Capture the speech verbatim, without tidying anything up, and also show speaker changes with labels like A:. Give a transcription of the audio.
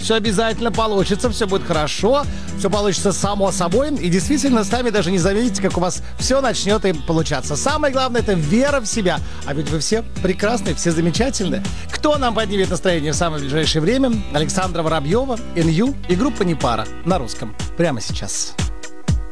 A: все обязательно получится, все будет хорошо, все получится само собой, и действительно сами даже не заметите, как у вас все начнет им получаться. Самое главное — это вера в себя, а ведь вы все прекрасные, все замечательные. Кто нам поднимет настроение в самое ближайшее время? Александра Воробьева, эн ю и группа «Непара» на русском. Прямо сейчас.